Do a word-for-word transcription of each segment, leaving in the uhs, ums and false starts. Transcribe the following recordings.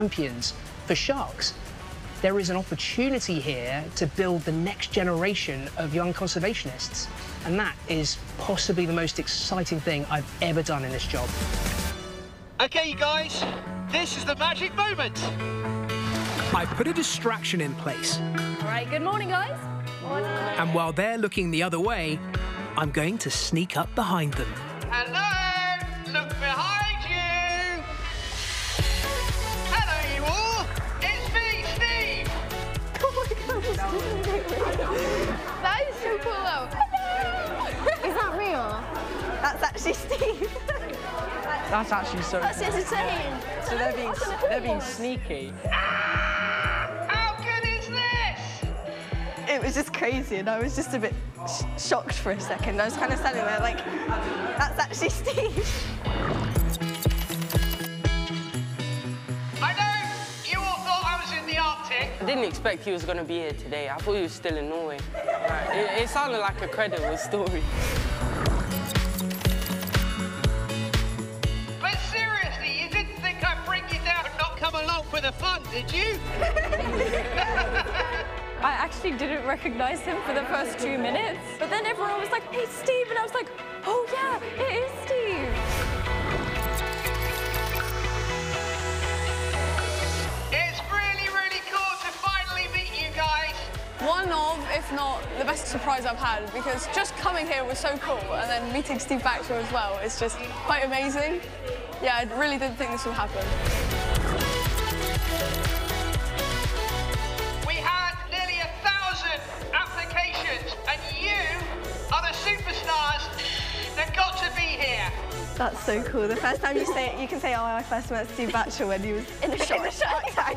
champions for sharks. There is an opportunity here to build the next generation of young conservationists, and that is possibly the most exciting thing I've ever done in this job. Okay, you guys, this is the magic moment. I put a distraction in place. All right, good morning, guys. Morning. And while they're looking the other way, I'm going to sneak up behind them. Hello, look behind you. Hello, you all. It's me, Steve. Oh my God, that is so cool, though. Is that real? That's actually Steve. That's actually so That's cool. entertaining. So they're being, they're being sneaky. How good is this? It was just crazy, and I was just a bit sh shocked for a second. I was kind of standing there like, that's actually Steve. I know you all thought I was in the Arctic. I didn't expect he was going to be here today. I thought he was still in Norway. Right. It, it sounded like a credible story. But seriously, you didn't think I'd bring you down and not come along for the fun, did you? I actually didn't recognize him for the first two minutes, but then everyone was like, hey, Steve, and I was like, oh, yeah, it is Steve. It's really, really cool to finally meet you guys. One of, if not the best surprise I've had, because just coming here was so cool, and then meeting Steve Backshall as well is just quite amazing. Yeah, I really didn't think this would happen. We had nearly a thousand applications, and you are the superstars that got to be here. That's so cool. The first time you say it, you can say, oh, I first met Steve Backshall when he was in a shark tank.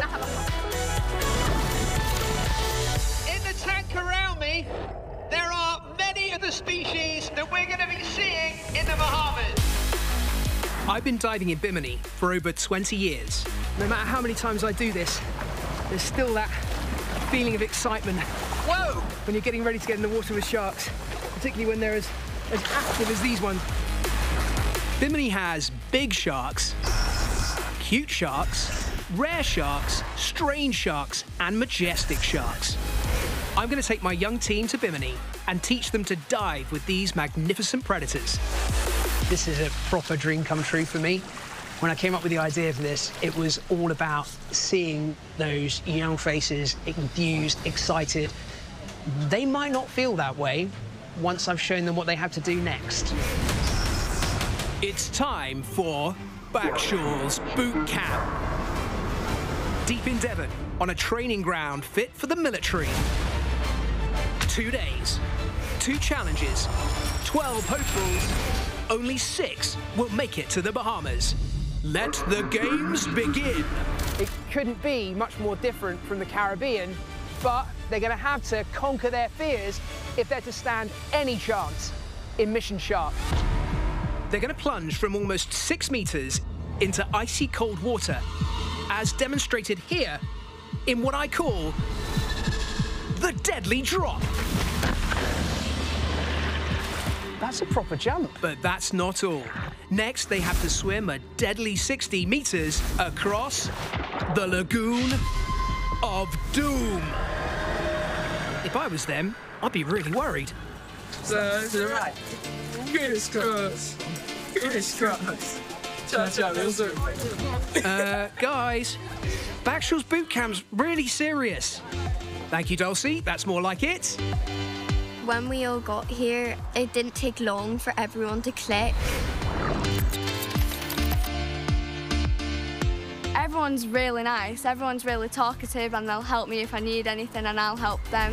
In the tank around me, there are many of the species that we're going to be seeing in the Bahamas. I've been diving in Bimini for over twenty years. No matter how many times I do this, there's still that feeling of excitement. Whoa! When you're getting ready to get in the water with sharks, particularly when they're as, as active as these ones. Bimini has big sharks, cute sharks, rare sharks, strange sharks, and majestic sharks. I'm going to take my young team to Bimini and teach them to dive with these magnificent predators. This is a proper dream come true for me. When I came up with the idea for this, it was all about seeing those young faces, enthused, excited. They might not feel that way once I've shown them what they have to do next. It's time for Backshall's Boot Camp. Deep in Devon, on a training ground fit for the military. Two days, two challenges, twelve hopefuls. Only six will make it to the Bahamas. Let the games begin. It couldn't be much more different from the Caribbean, but they're going to have to conquer their fears if they're to stand any chance in Mission Shark. They're going to plunge from almost six meters into icy cold water, as demonstrated here in what I call the deadly drop. That's a proper jump. But that's not all. Next, they have to swim a deadly sixty meters across the Lagoon of Doom. If I was them, I'd be really worried. That's right. Goodness cross. Goodness cross. Uh, guys, Backshall's boot camp's really serious. Thank you, Dulcie. That's more like it. When we all got here, it didn't take long for everyone to click. Everyone's really nice, everyone's really talkative, and they'll help me if I need anything, and I'll help them.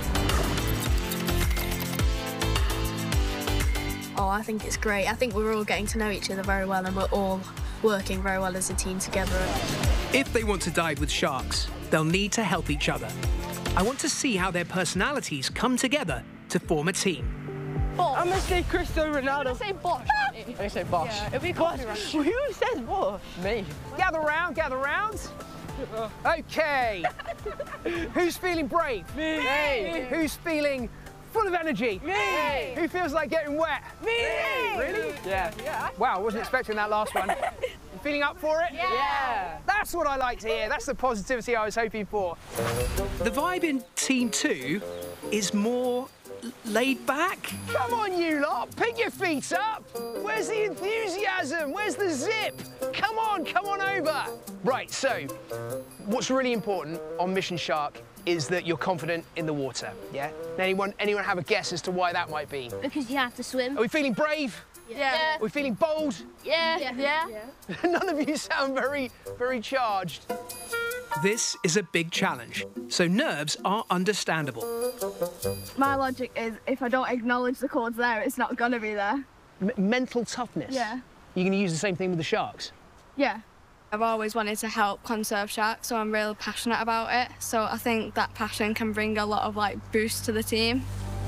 Oh, I think it's great. I think we're all getting to know each other very well, and we're all working very well as a team together. If they want to dive with sharks, they'll need to help each other. I want to see how their personalities come together to form a team. Bosh. I'm going to say Cristiano Ronaldo. I'm going to say Bosh. I'm going to say Bosh. Yeah, it'll be Bosh. Who says Bosh? Me. Gather round, gather round. OK. Who's feeling brave? Me. Hey. Who's feeling full of energy? Me. Hey. Who feels like getting wet? Me. Really? Yeah. yeah. Wow, I wasn't expecting that last one. feeling up for it? Yeah. Yeah. That's what I like to hear. That's the positivity I was hoping for. The vibe in Team Two is more laid back. Come on, you lot, pick your feet up. Where's the enthusiasm? Where's the zip? Come on, come on over. Right, so what's really important on Mission Shark is that you're confident in the water, yeah? Anyone, anyone have a guess as to why that might be? Because you have to swim. Are we feeling brave? Yeah. yeah. Are we feeling bold? Yeah. Yeah. yeah. yeah. None of you sound very, very charged. This is a big challenge, so nerves are understandable. My logic is if I don't acknowledge the chords there, it's not gonna be there. M mental toughness? Yeah. You're gonna use the same thing with the sharks? Yeah. I've always wanted to help conserve sharks, so I'm real passionate about it. So I think that passion can bring a lot of like boost to the team.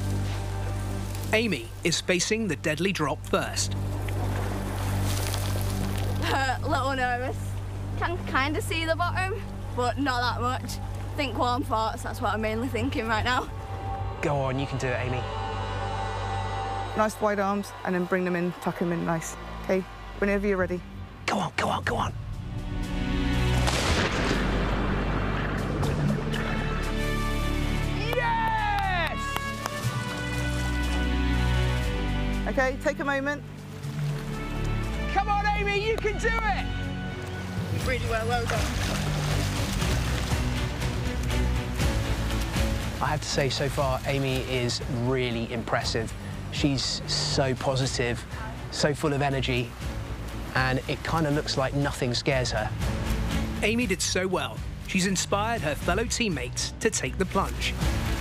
Amy is facing the deadly drop first. A little nervous. Can kind of see the bottom, but not that much. Think warm thoughts, that's what I'm mainly thinking right now. Go on, you can do it, Amy. Nice wide arms, and then bring them in, tuck them in nice. Okay, whenever you're ready. Go on, go on, go on. Yes! Okay, take a moment. Come on, Amy, you can do it! Really well, well done. I have to say, so far, Amy is really impressive. She's so positive, so full of energy, and it kind of looks like nothing scares her. Amy did so well. She's inspired her fellow teammates to take the plunge.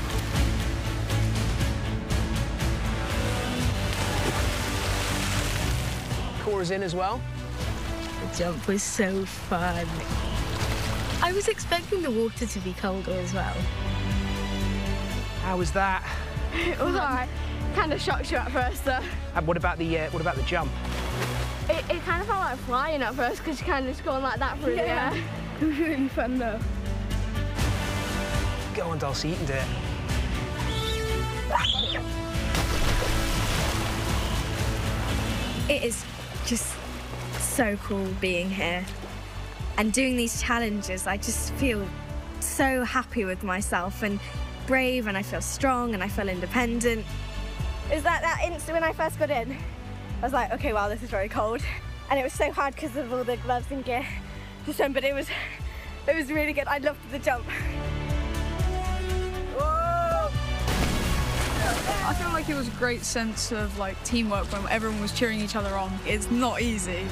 Cora's in as well. The jump was so fun. I was expecting the water to be colder as well. How was that? It was alright. Kind of shocked you at first, though. And what about the uh, what about the jump? It, it kind of felt like flying at first because you kind of just going like that through yeah. the air. It was really fun, though. Go on, Dulcie, you can do it. It is just so cool being here and doing these challenges. I just feel so happy with myself and brave, and I feel strong and I feel independent. It was like that instant when I first got in. I was like, okay, wow, this is very cold. And it was so hard because of all the gloves and gear to swim, but it was, it was really good. I loved the jump. I feel like it was a great sense of like teamwork when everyone was cheering each other on. It's not easy.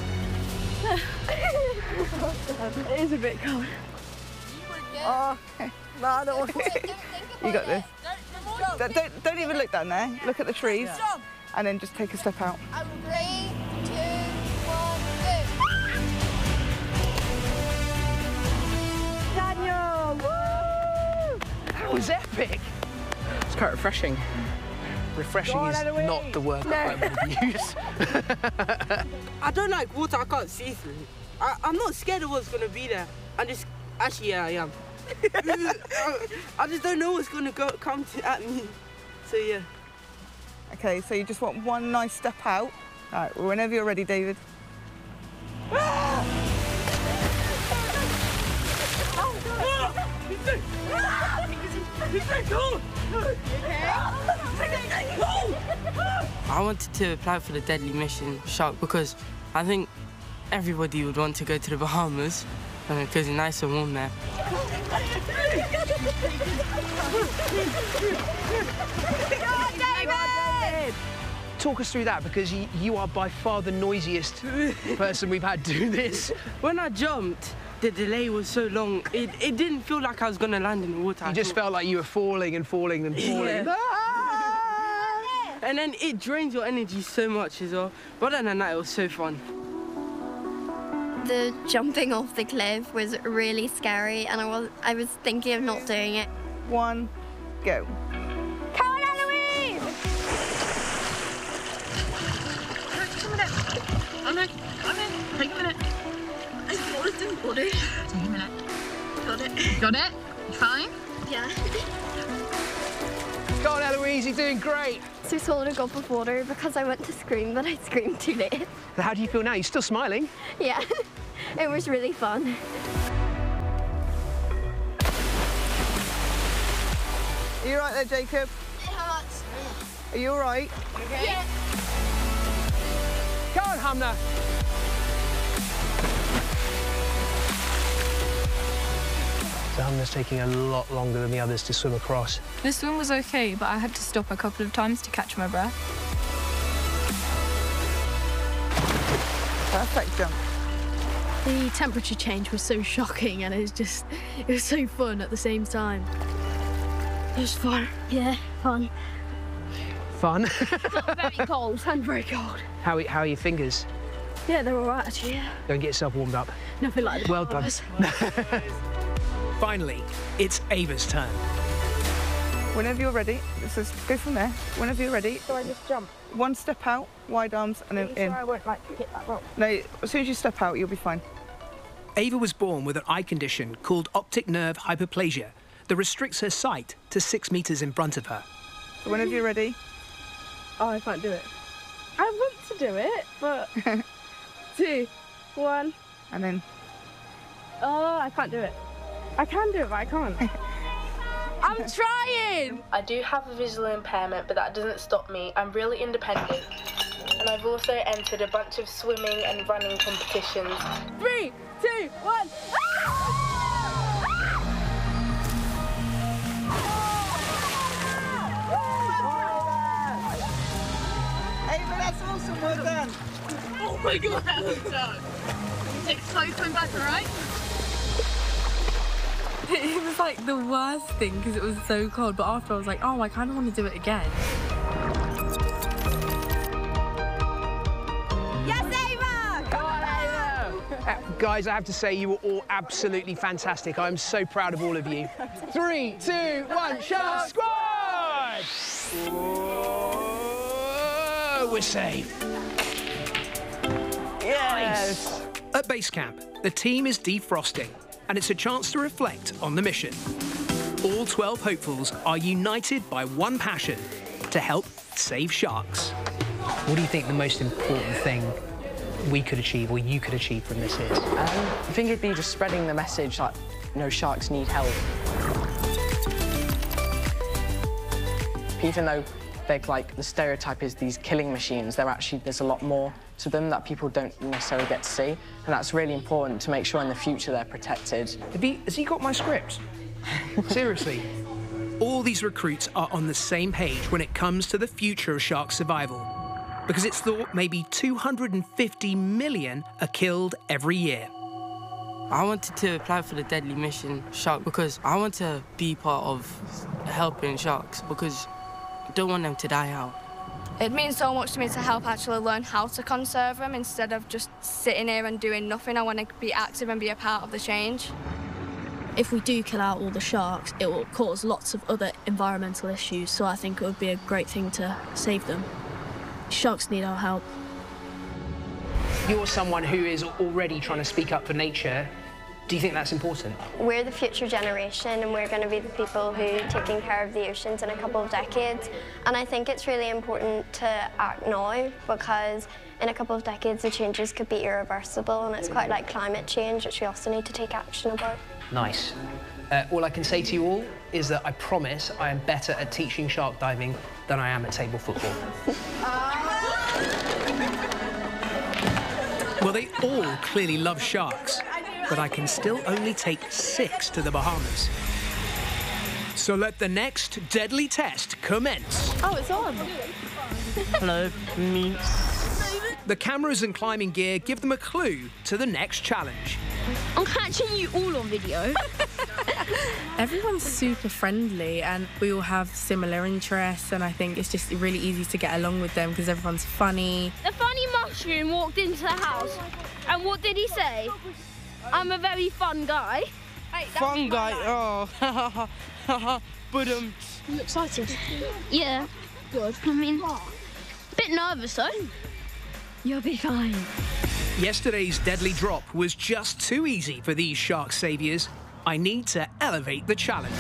It is a bit cold. Oh, no, I don't want to. You got this. Don't, don't, don't even look down there. Look at the trees, and then just take a step out. Three, two, one, go. Daniel! Woo! That was epic. It's quite refreshing. Refreshing is not the word No. I would use. I don't like water I can't see through. I, I'm not scared of what's going to be there. I'm just, actually, yeah, I am. I, I just don't know what's going to go come to, at me. So, yeah. Okay, so you just want one nice step out. All right, well, whenever you're ready, David. I wanted to apply for the Deadly Mission Shark because I think everybody would want to go to the Bahamas because it's nice and warm there. Talk us through that, because you, you are by far the noisiest person we've had do this. When I jumped, the delay was so long, it, it didn't feel like I was going to land in the water. You just felt like you were falling and falling and falling. Yeah. And then it drains your energy so much as well. But other than that, it was so fun. The jumping off the cliff was really scary, and I was I was thinking of not doing it. One, go. Come on, Eloise! Take a minute. I'm in. I'm in. Take a minute. I fallen in the water. Take a minute. Got it. Got it? You fine? Yeah. Go on, Eloise, you're doing great. So swallowed a gulp of water because I went to scream, but I screamed too late. How do you feel now? You're still smiling? Yeah. It was really fun. Are you right there, Jacob? It hurts. Are you all right? Okay. Yeah. Go on, Hamna. So Hamna's taking a lot longer than the others to swim across. The swim was okay, but I had to stop a couple of times to catch my breath. Perfect jump. The temperature change was so shocking, and it was just, it was so fun at the same time. It was fun. Yeah, fun. Fun? Very cold and very cold. How, are- how are your fingers? Yeah, they're all right, actually, yeah. Go and get yourself warmed up. Nothing like the Well done. Finally, it's Ava's turn. Whenever you're ready, this is go from there. Whenever you're ready. So I just jump. One step out, wide arms, and then Are you in. sure I won't like hit that rock? No, as soon as you step out, you'll be fine. Ava was born with an eye condition called optic nerve hyperplasia that restricts her sight to six metres in front of her. So whenever you're ready. Oh, I can't do it. I want to do it, but two, one, and then. Oh, I can't do it. I can do it, but I can't. I'm trying! I do have a visual impairment, but that doesn't stop me. I'm really independent. And I've also entered a bunch of swimming and running competitions. Three, two, one. Ava, that's awesome, well done. Oh my god, that was done. Take a slow swim back, alright? It was like the worst thing because it was so cold, but after I was like, oh, I kind of want to do it again. Yes, Ava! Come on, Ava! Uh, guys, I have to say, you were all absolutely fantastic. I'm so proud of all of you. Three, two, one, Shark Squad! Whoa, we're safe. Yes! At base camp, the team is defrosting, and it's a chance to reflect on the mission. All twelve hopefuls are united by one passion, to help save sharks. What do you think the most important thing we could achieve, or you could achieve from this is? Um, I think it'd be just spreading the message that, you know, sharks need help. Even though they're like, the stereotype is these killing machines, they're actually, there's a lot more to them that people don't necessarily get to see. And that's really important to make sure in the future they're protected. Have he, has he got my script? Seriously? All these recruits are on the same page when it comes to the future of shark survival, because it's thought maybe two hundred fifty million are killed every year. I wanted to apply for the Deadly Mission Shark because I want to be part of helping sharks because I don't want them to die out. It means so much to me to help actually learn how to conserve them instead of just sitting here and doing nothing. I want to be active and be a part of the change. If we do kill out all the sharks, it will cause lots of other environmental issues, so I think it would be a great thing to save them. Sharks need our help. You're someone who is already trying to speak up for nature. Do you think that's important? We're the future generation, and we're going to be the people who are taking care of the oceans in a couple of decades. And I think it's really important to act now, because in a couple of decades the changes could be irreversible, and it's quite like climate change, which we also need to take action about. Nice. Uh, all I can say to you all is that I promise I am better at teaching shark diving than I am at table football. Well, they all clearly love sharks, but I can still only take six to the Bahamas. So let the next deadly test commence. Oh, it's on. Hello, me. The cameras and climbing gear give them a clue to the next challenge. I'm catching you all on video. Everyone's super friendly and we all have similar interests, and I think it's just really easy to get along with them because everyone's funny. The funny mushroom walked into the house, and what did he say? I'm a very fun guy. Hey, Fun guy, oh. But um. You excited? Yeah. Good. I mean, a bit nervous though. You'll be fine. Yesterday's deadly drop was just too easy for these shark saviours. I need to elevate the challenge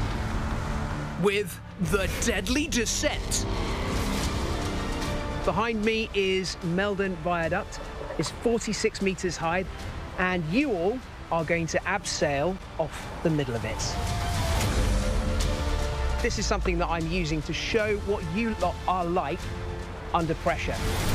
with the deadly descent. Behind me is Meldon Viaduct. It's forty-six metres high. and you all are going to abseil off the middle of it. This is something that I'm using to show what you lot are like under pressure.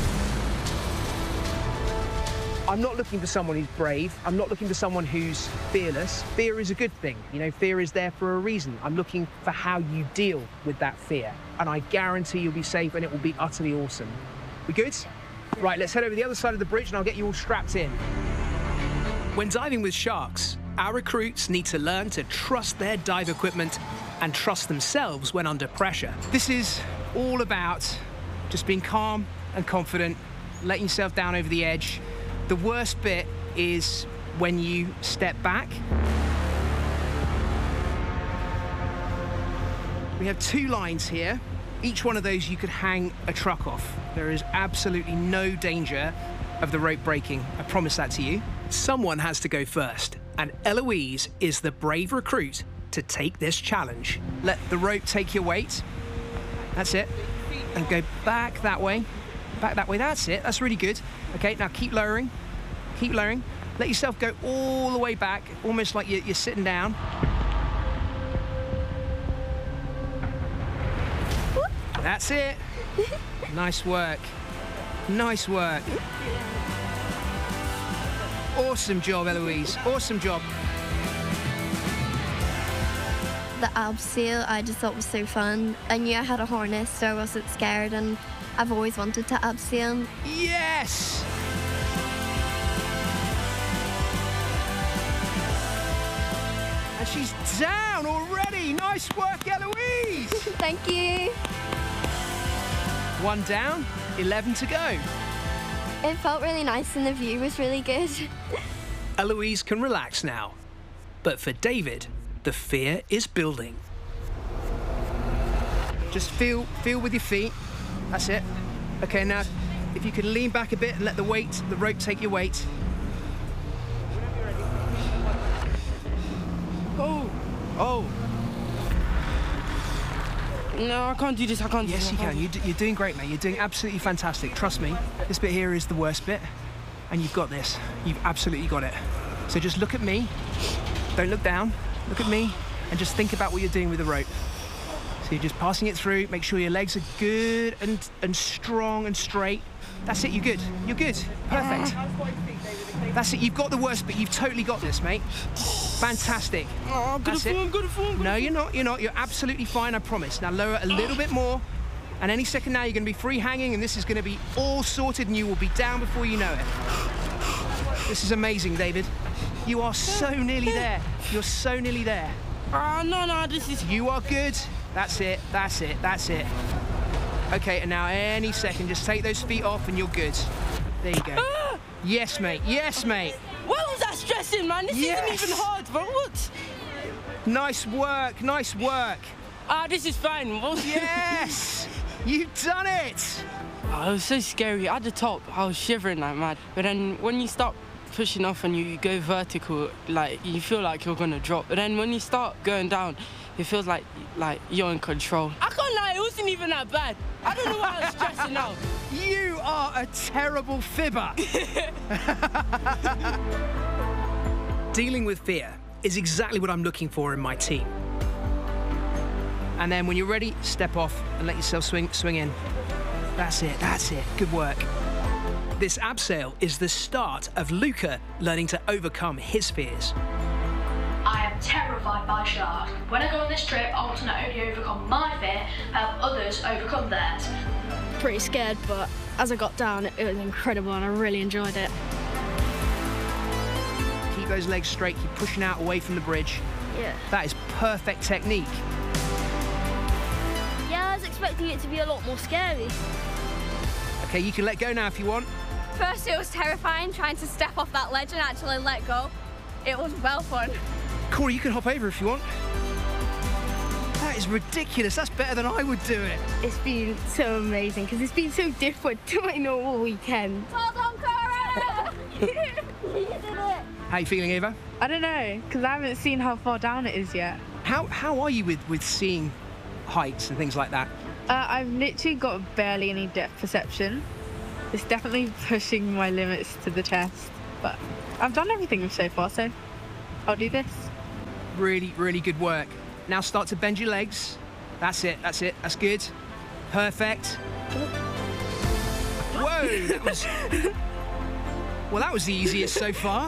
I'm not looking for someone who's brave. I'm not looking for someone who's fearless. Fear is a good thing. You know, fear is there for a reason. I'm looking for how you deal with that fear. And I guarantee you'll be safe and it will be utterly awesome. We good? Right, let's head over the other side of the bridge and I'll get you all strapped in. When diving with sharks, our recruits need to learn to trust their dive equipment and trust themselves when under pressure. This is all about just being calm and confident, letting yourself down over the edge. The worst bit is when you step back. We have two lines here. Each one of those you could hang a truck off. There is absolutely no danger of the rope breaking. I promise that to you. Someone has to go first, and Eloise is the brave recruit to take this challenge. Let the rope take your weight. That's it. And go back that way. Back that way. That's it. That's really good. Okay, now keep lowering. Keep lowering. Let yourself go all the way back, almost like you're, you're sitting down. That's it. Nice work. Nice work. Awesome job, Eloise. Awesome job. The abseil I just thought was so fun. I knew I had a harness, so I wasn't scared, and I've always wanted to abseil. Yes! And she's down already. Nice work, Eloise. Thank you. One down, eleven to go. It felt really nice and the view was really good. Eloise can relax now. But for David, the fear is building. Just feel, feel with your feet. That's it. Okay, now, if you can lean back a bit and let the weight, the rope take your weight. Oh. Oh. No, I can't do this, I can't do yes, this. Yes, you can. You do, you're doing great, mate. You're doing absolutely fantastic. Trust me. This bit here is the worst bit, and you've got this. You've absolutely got it. So just look at me. Don't look down. Look at me, and just think about what you're doing with the rope. So you're just passing it through. Make sure your legs are good and, and strong and straight. That's it. You're good. You're good. Perfect. That's it. You've got the worst bit. You've totally got this, mate. Fantastic. Oh, I'm good at form, good at form. No, you're not. You're not. You're absolutely fine, I promise. Now lower a little bit more. And any second now, you're going to be free hanging, and this is going to be all sorted, and you will be down before you know it. This is amazing, David. You are so nearly there. You're so nearly there. Ah, uh, no, no, this is... You are good. That's it. That's it. That's it. Okay, and now any second, just take those feet off, and you're good. There you go. Ah! Yes, mate. Yes, mate. Why was that stressing, man? This yes. isn't even hard, bro. What? Nice work. Nice work. Ah, this is fine. Yes. You've done it. Oh, it was so scary. At the top, I was shivering like mad. But then when you start pushing off and you go vertical, like you feel like you're gonna drop. But then when you start going down, it feels like like you're in control. I can't lie, it wasn't even that bad. I don't know why I was stressing out. You are a terrible fibber. Dealing with fear is exactly what I'm looking for in my team. And then when you're ready, step off and let yourself swing, swing in. That's it, that's it. Good work. This abseil is the start of Luca learning to overcome his fears. I am terrified by sharks. When I go on this trip, I want to not only overcome my fear, help others overcome theirs. Pretty scared, but as I got down, it was incredible and I really enjoyed it. Keep those legs straight, keep pushing out away from the bridge. Yeah. That is perfect technique. Yeah, I was expecting it to be a lot more scary. Okay, you can let go now if you want. First it was terrifying trying to step off that ledge and actually let go. It was well fun. Corey, you can hop over if you want. That is ridiculous. That's better than I would do it. It's been so amazing because it's been so different to my normal weekend. Well done, Corey! You did it! How are you feeling, Ava? I don't know, because I haven't seen how far down it is yet. How, how are you with, with seeing heights and things like that? Uh, I've literally got barely any depth perception. It's definitely pushing my limits to the test. but I've done everything so far, so I'll do this. Really, really good work. Now start to bend your legs. That's it, that's it, that's good. Perfect. Whoa, that was... Well, that was the easiest so far.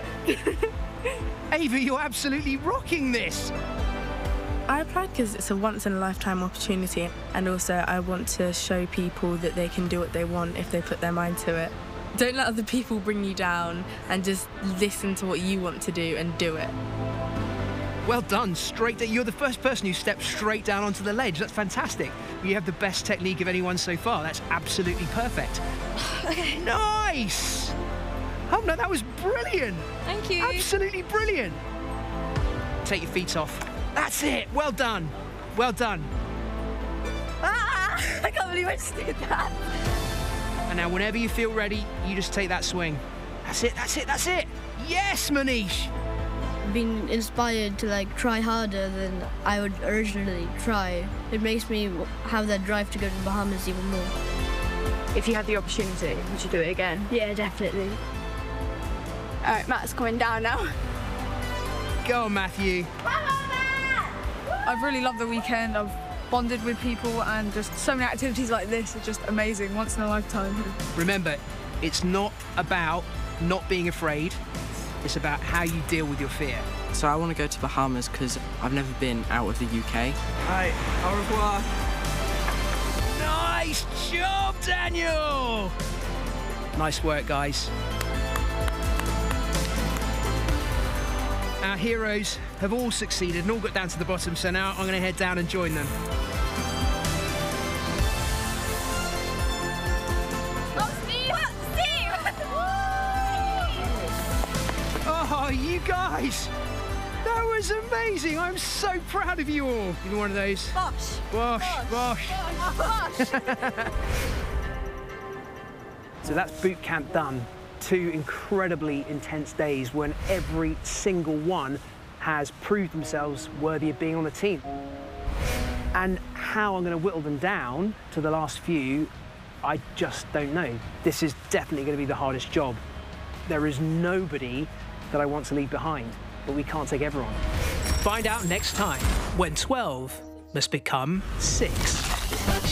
Ava, you're absolutely rocking this. I applied because it's a once-in-a-lifetime opportunity, and also I want to show people that they can do what they want if they put their mind to it. Don't let other people bring you down, and just listen to what you want to do and do it. Well done, straight. You're the first person who stepped straight down onto the ledge. That's fantastic. You have the best technique of anyone so far. That's absolutely perfect. Okay. Nice! Oh no, that was brilliant. Thank you. Absolutely brilliant. Take your feet off. That's it. Well done. Well done. Ah, I can't believe I just did that. And now, whenever you feel ready, you just take that swing. That's it. That's it. That's it. Yes, Manish. I've been inspired to like try harder than I would originally try. It makes me have that drive to go to the Bahamas even more. If you had the opportunity, would you do it again? Yeah, definitely. All right, Matt's coming down now. Go on, Matthew. I've really loved the weekend. I've bonded with people, and just so many activities like this are just amazing, once in a lifetime. Remember, it's not about not being afraid. It's about how you deal with your fear. So I want to go to Bahamas because I've never been out of the U K. Right, au revoir. Nice job, Daniel! Nice work, guys. Our heroes have all succeeded and all got down to the bottom, so now I'm going to head down and join them. Oh, Steve! Steve! Oh, you guys! That was amazing! I'm so proud of you all. Give me one of those. Bosh! Bosh, bosh. Bosh! So that's boot camp done. Two incredibly intense days when every single one has proved themselves worthy of being on the team. And how I'm going to whittle them down to the last few, I just don't know. This is definitely going to be the hardest job. There is nobody that I want to leave behind, but we can't take everyone. Find out next time when twelve must become six.